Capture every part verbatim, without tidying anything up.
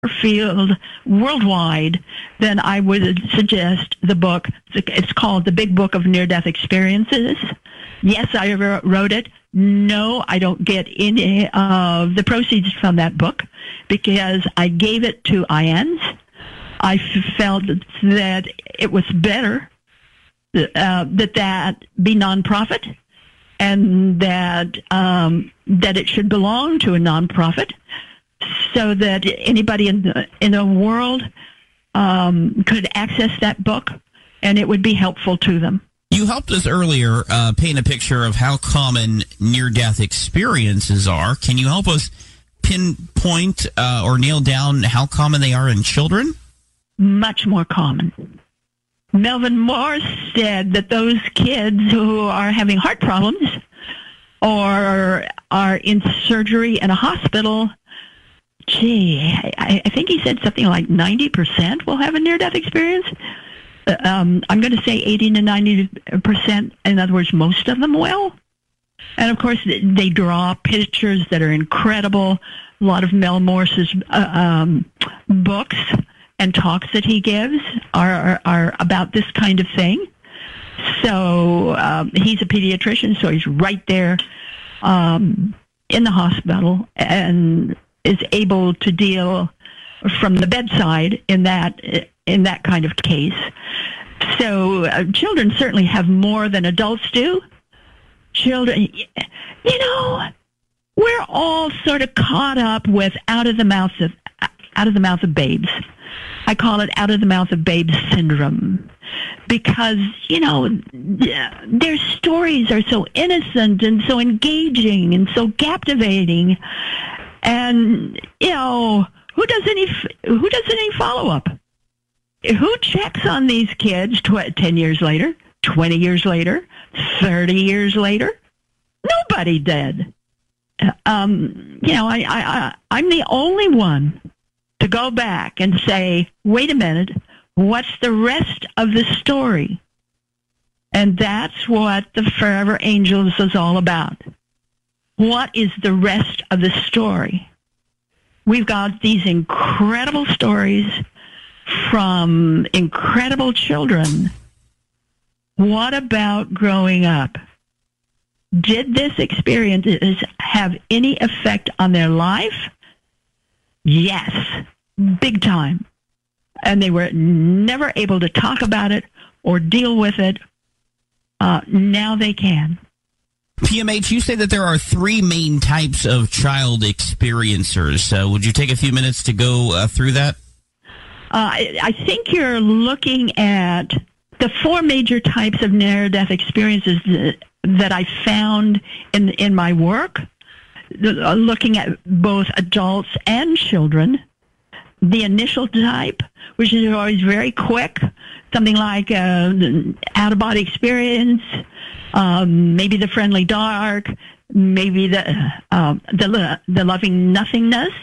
field worldwide, then I would suggest the book. It's called The Big Book of Near-Death Experiences. Yes, I wrote it. No, I don't get any of the proceeds from that book because I gave it to I A N S. I felt that it was better uh, that that be nonprofit and that um, that it should belong to a nonprofit, so that anybody in the, in the world um, could access that book, and it would be helpful to them. You helped us earlier uh, paint a picture of how common near-death experiences are. Can you help us pinpoint uh, or nail down how common they are in children? Much more common. Melvin Morse said that those kids who are having heart problems or are in surgery in a hospital, gee, I, I think he said something like ninety percent will have a near-death experience. Um, I'm going to say eighty to ninety percent. In other words, most of them will. And, of course, they draw pictures that are incredible. A lot of Mel Morse's uh, um, books and talks that he gives are, are, are about this kind of thing. So um, he's a pediatrician, so he's right there um, in the hospital and is able to deal from the bedside in that in that kind of case. So uh, children certainly have more than adults do. Children, you know, we're all sort of caught up with out of the mouth of out of the mouth of babes. I call it out of the mouth of babes syndrome because, you know, their stories are so innocent and so engaging and so captivating. And, you know, who does any, who does any follow-up? Who checks on these kids tw- ten years later, twenty years later, thirty years later? Nobody did. Um, you know, I, I, I, I'm the only one to go back and say, wait a minute, what's the rest of the story? And that's what the Forever Angels is all about. What is the rest of the story? We've got these incredible stories from incredible children. What about growing up? Did this experience have any effect on their life? Yes, big time. And they were never able to talk about it or deal with it. Uh, now they can. P M H, you say that there are three main types of child experiencers. Uh, would you take a few minutes to go uh, through that? Uh, I, I think you're looking at the four major types of near-death experiences that, that I found in in my work, uh, looking at both adults and children. The initial type, which is always very quick, something like an out-of-body experience, um, maybe the friendly dark, maybe the uh, the the loving nothingness.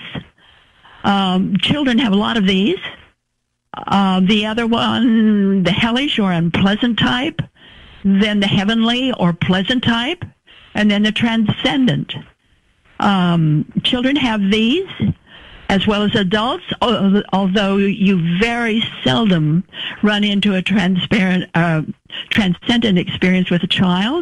Um, children have a lot of these. Uh, the other one, the hellish or unpleasant type, then the heavenly or pleasant type, and then the transcendent. Um, children have these, as well as adults, although you very seldom run into a transparent, uh, transcendent experience with a child.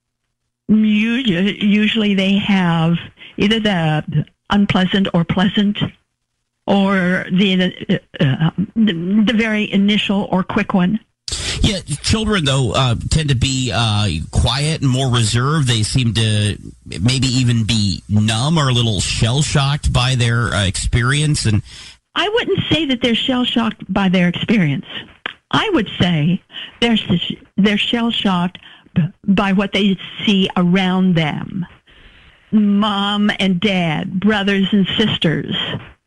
Usually they have either the unpleasant or pleasant, or the, uh, the the very initial or quick one. Yeah, children, though, uh, tend to be uh, quiet and more reserved. They seem to maybe even be numb or a little shell-shocked by their uh, experience. And I wouldn't say that they're shell-shocked by their experience. I would say they're, they're shell-shocked by what they see around them. Mom and dad, brothers and sisters.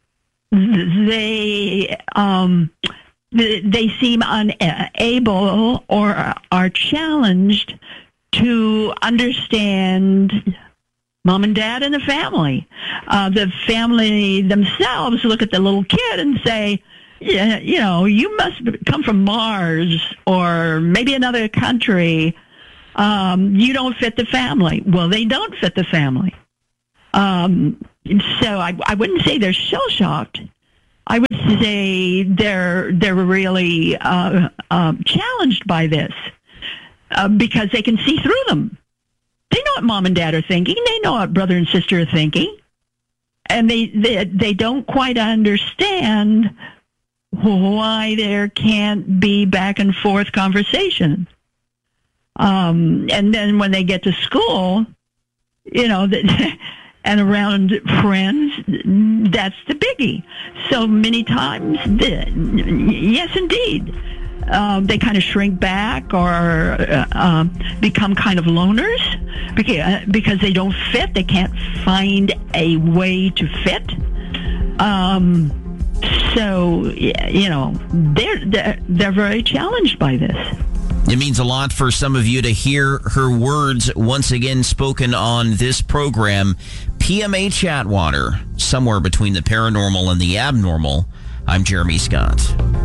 They um, they seem unable or are challenged to understand mom and dad and the family. Uh, the family themselves look at the little kid and say, yeah, you know, you must come from Mars or maybe another country. Um, you don't fit the family. Well, they don't fit the family. Um, so I, I wouldn't say they're shell-shocked. I would say they're they're really uh, uh, challenged by this uh, because they can see through them. They know what mom and dad are thinking. They know what brother and sister are thinking, and they they, they don't quite understand why there can't be back and forth conversation. Um, and then when they get to school, you know, and around friends, that's the biggie. So many times, yes, indeed, um, they kind of shrink back or uh, uh, become kind of loners because, because they don't fit. They can't find a way to fit. Um, so, you know, they're, they're, they're very challenged by this. It means a lot for some of you to hear her words once again spoken on this program. P M A Chatwater, somewhere between the paranormal and the abnormal. I'm Jeremy Scott.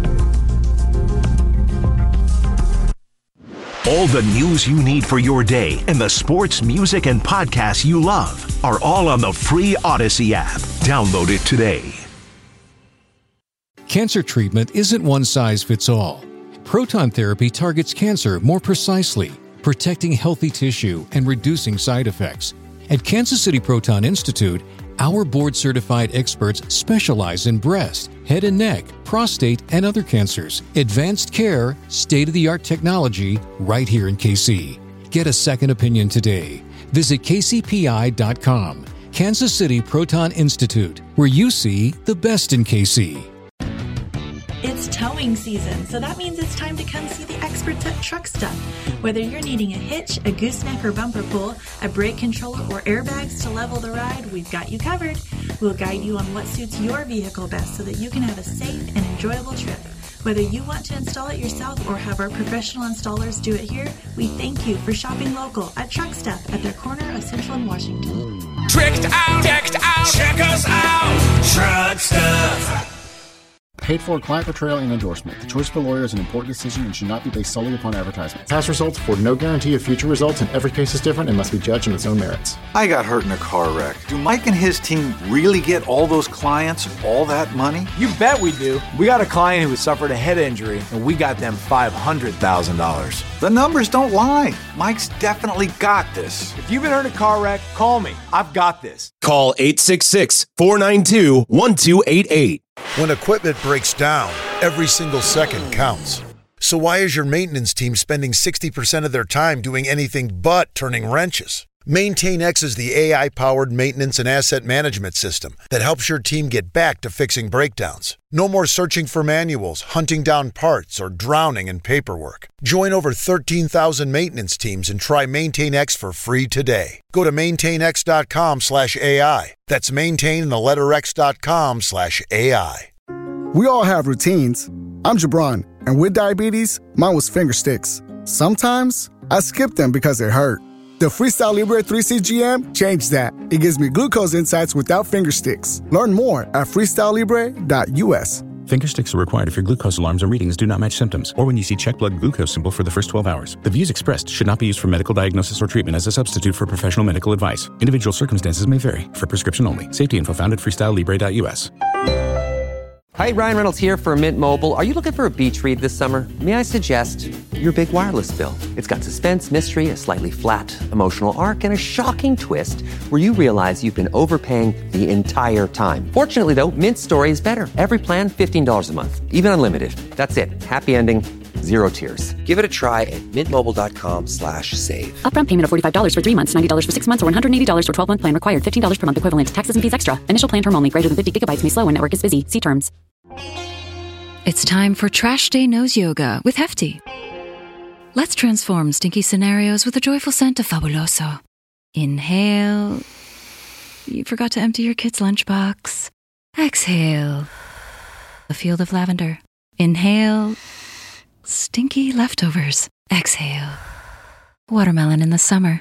All the news you need for your day and the sports, music, and podcasts you love are all on the free Odyssey app. Download it today. Cancer treatment isn't one size fits all. Proton therapy targets cancer more precisely, protecting healthy tissue and reducing side effects. At Kansas City Proton Institute, our board-certified experts specialize in breast, head and neck, prostate, and other cancers. Advanced care, state-of-the-art technology, right here in K C. Get a second opinion today. Visit K C P I dot com. Kansas City Proton Institute, where you see the best in K C. It's towing season, so that means it's time to come see the experts at Truck Stuff. Whether you're needing a hitch, a gooseneck or bumper pull, a brake controller, or airbags to level the ride, we've got you covered. We'll guide you on what suits your vehicle best so that you can have a safe and enjoyable trip. Whether you want to install it yourself or have our professional installers do it here, we thank you for shopping local at Truck Stuff at their corner of Central and Washington. Tricked out, decked out, check us out, Truck Stuff. Paid for client portrayal and endorsement. The choice of a lawyer is an important decision and should not be based solely upon advertisement. Past results afford no guarantee of future results, and every case is different and must be judged on its own merits. I got hurt in a car wreck. Do Mike and his team really get all those clients all that money? You bet we do. We got a client who has suffered a head injury, and we got them five hundred thousand dollars. The numbers don't lie. Mike's definitely got this. If you've been hurt in a car wreck, call me. I've got this. Call eight six six, four nine two, one two eight eight. When equipment breaks down, every single second counts. So why is your maintenance team spending sixty percent of their time doing anything but turning wrenches? MaintainX is the A I-powered maintenance and asset management system that helps your team get back to fixing breakdowns. No more searching for manuals, hunting down parts, or drowning in paperwork. Join over thirteen thousand maintenance teams and try MaintainX for free today. Go to maintainx.com slash AI. That's maintain the letter x.com slash AI. We all have routines. I'm Jabron, and with diabetes, mine was finger sticks. Sometimes I skip them because it hurt. The Freestyle Libre three C G M changed that. It gives me glucose insights without finger sticks. Learn more at freestyle libre dot U S. Finger sticks are required if your glucose alarms or readings do not match symptoms, or when you see check blood glucose symbol for the first twelve hours. The views expressed should not be used for medical diagnosis or treatment as a substitute for professional medical advice. Individual circumstances may vary. For prescription only. Safety info found at freestyle libre dot U S. Hi, Ryan Reynolds here for Mint Mobile. Are you looking for a beach read this summer? May I suggest your big wireless bill? It's got suspense, mystery, a slightly flat emotional arc, and a shocking twist where you realize you've been overpaying the entire time. Fortunately, though, Mint's story is better. Every plan, fifteen dollars a month. Even unlimited. That's it. Happy ending. Zero tears. Give it a try at mintmobile.com slash save. Upfront payment of forty-five dollars for three months, ninety dollars for six months, or one hundred eighty dollars for twelve-month plan required. fifteen dollars per month equivalent. Taxes and fees extra. Initial plan term only. Greater than fifty gigabytes may slow when network is busy. See terms. It's time for Trash Day Nose Yoga with Hefty. Let's transform stinky scenarios with a joyful scent of Fabuloso. Inhale. You forgot to empty your kid's lunchbox. Exhale. A field of lavender. Inhale. Stinky leftovers. Exhale. Watermelon in the summer.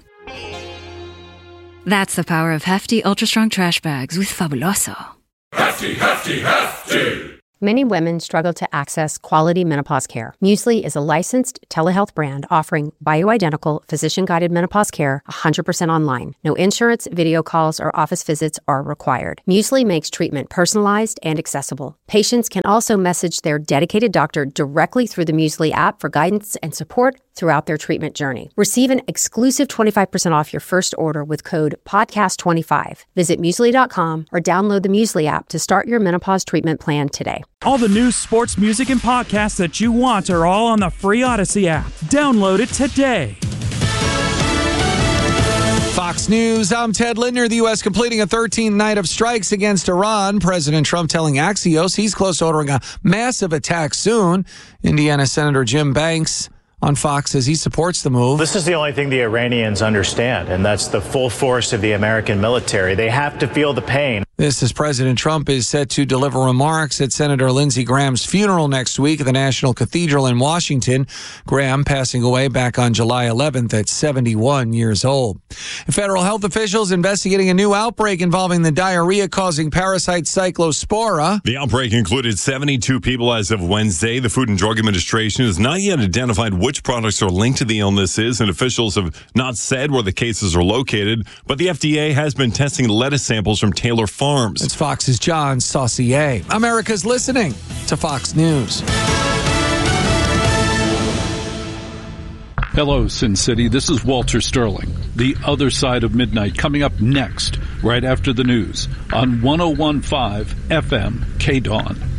That's the power of Hefty Ultra Strong Trash Bags with Fabuloso. Hefty, hefty, hefty! Many women struggle to access quality menopause care. Muesli is a licensed telehealth brand offering bioidentical, physician-guided menopause care one hundred percent online. No insurance, video calls, or office visits are required. Muesli makes treatment personalized and accessible. Patients can also message their dedicated doctor directly through the Muesli app for guidance and support throughout their treatment journey. Receive an exclusive twenty-five percent off your first order with code podcast twenty-five. Visit muesli dot com or download the Muesli app to start your menopause treatment plan today. All the news, sports, music, and podcasts that you want are all on the free Odyssey app. Download it today. Fox News, I'm Ted Lindner. The U S completing a thirteenth night of strikes against Iran. President Trump telling Axios he's close to ordering a massive attack soon. Indiana Senator Jim Banks on Fox says he supports the move. This is the only thing the Iranians understand, and that's the full force of the American military. They have to feel the pain. This as President Trump is set to deliver remarks at Senator Lindsey Graham's funeral next week at the National Cathedral in Washington. Graham passing away back on July eleventh at seventy-one years old. Federal health officials investigating a new outbreak involving the diarrhea-causing parasite Cyclospora. The outbreak included seventy-two people as of Wednesday. The Food and Drug Administration has not yet identified which products are linked to the illnesses, and officials have not said where the cases are located, but the F D A has been testing lettuce samples from Taylor Farms. It's Fox's John Saucier. America's listening to Fox News. Hello, Sin City. This is Walter Sterling. The Other Side of Midnight coming up next, right after the news on one oh one point five F M K-Dawn.